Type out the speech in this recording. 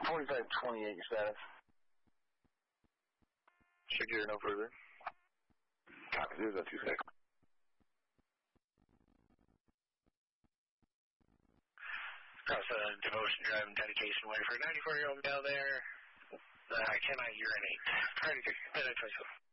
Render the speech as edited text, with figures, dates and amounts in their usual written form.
4528 status. Should hear no further. Copy, 026. Across Devotion Drive and Dedication Way for a 94-year-old male there. I cannot urinate. Try to get